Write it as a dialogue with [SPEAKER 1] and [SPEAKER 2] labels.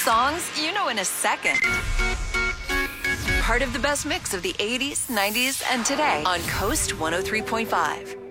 [SPEAKER 1] songs you know in a second. Part of the best mix of the 80s, 90s, and today on Coast 103.5.